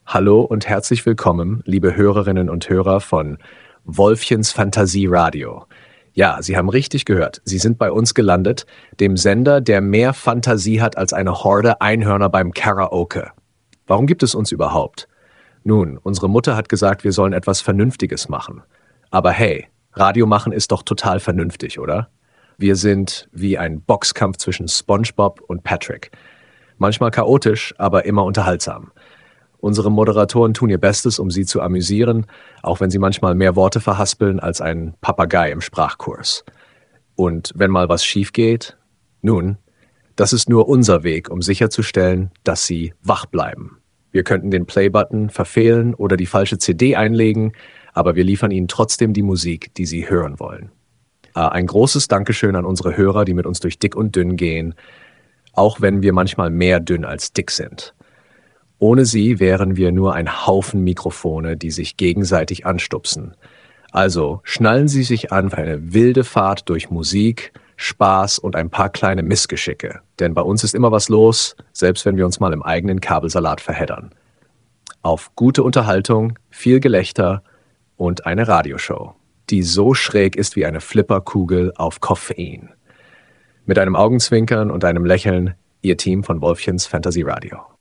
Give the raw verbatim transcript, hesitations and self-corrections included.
Hallo und herzlich willkommen, liebe Hörerinnen und Hörer von Wolfchens Fantasieradio. Ja, Sie haben richtig gehört. Sie sind bei uns gelandet, dem Sender, der mehr Fantasie hat als eine Horde Einhörner beim Karaoke. Warum gibt es uns überhaupt? Nun, unsere Mutter hat gesagt, wir sollen etwas Vernünftiges machen. Aber hey, Radio machen ist doch total vernünftig, oder? Wir sind wie ein Boxkampf zwischen SpongeBob und Patrick. Manchmal chaotisch, aber immer unterhaltsam. Unsere Moderatoren tun ihr Bestes, um Sie zu amüsieren, auch wenn sie manchmal mehr Worte verhaspeln als ein Papagei im Sprachkurs. Und wenn mal was schief geht, nun, das ist nur unser Weg, um sicherzustellen, dass Sie wach bleiben. Wir könnten den Play-Button verfehlen oder die falsche C D einlegen, aber wir liefern Ihnen trotzdem die Musik, die Sie hören wollen. Ein großes Dankeschön an unsere Hörer, die mit uns durch dick und dünn gehen, auch wenn wir manchmal mehr dünn als dick sind. Ohne sie wären wir nur ein Haufen Mikrofone, die sich gegenseitig anstupsen. Also schnallen Sie sich an für eine wilde Fahrt durch Musik, Spaß und ein paar kleine Missgeschicke. Denn bei uns ist immer was los, selbst wenn wir uns mal im eigenen Kabelsalat verheddern. Auf gute Unterhaltung, viel Gelächter und eine Radioshow, die so schräg ist wie eine Flipperkugel auf Koffein. Mit einem Augenzwinkern und einem Lächeln, Ihr Team von Wolfchens Fantasieradio.